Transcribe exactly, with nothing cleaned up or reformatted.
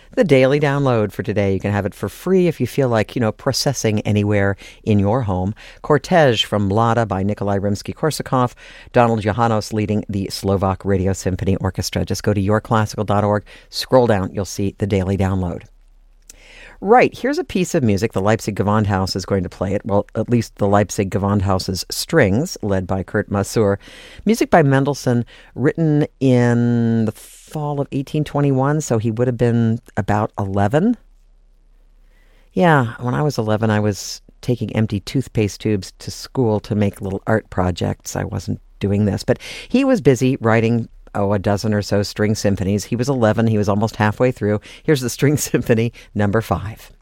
the daily download for today. You can have it for free if you feel like, you know, processing anywhere in your home. Cortege from Mlada by Nikolai Rimsky-Korsakov. Donald Johannos leading the Slovak Radio Symphony Orchestra. Just go to your classical dot org, scroll down, you'll see the daily download. Right, here's a piece of music. The Leipzig Gewandhaus is going to play it. Well, at least the Leipzig Gewandhaus's strings, led by Kurt Masur. Music by Mendelssohn, written in the fall of eighteen twenty-one, so he would have been about eleven. Yeah, when I was eleven, I was taking empty toothpaste tubes to school to make little art projects. I wasn't doing this, but he was busy writing oh, a dozen or so string symphonies. He was eleven. He was almost halfway through. Here's the String Symphony number five.